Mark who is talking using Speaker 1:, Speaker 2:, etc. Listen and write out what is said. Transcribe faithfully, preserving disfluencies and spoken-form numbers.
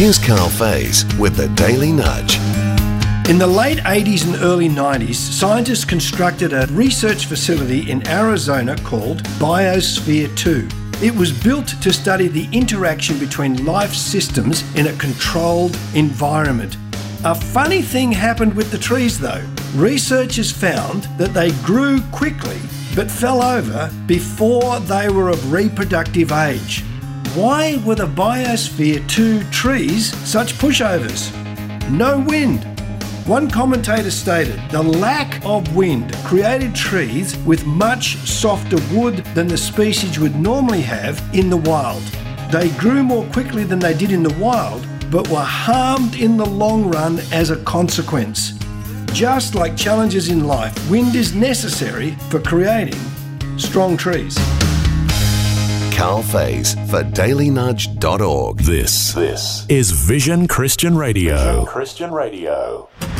Speaker 1: Here's Carl Faze with the Daily Nudge.
Speaker 2: In the late eighties and early nineties, scientists constructed a research facility in Arizona called Biosphere two. It was built to study the interaction between life systems in a controlled environment. A funny thing happened with the trees though. Researchers found that they grew quickly but fell over before they were of reproductive age. Why were the Biosphere two trees such pushovers? No wind. One commentator stated, the lack of wind created trees with much softer wood than the species would normally have in the wild. They grew more quickly than they did in the wild, but were harmed in the long run as a consequence. Just like challenges in life, wind is necessary for creating strong trees.
Speaker 1: Carl Faze for daily nudge dot org.
Speaker 3: This, this is Vision Christian Radio. Vision Christian Radio.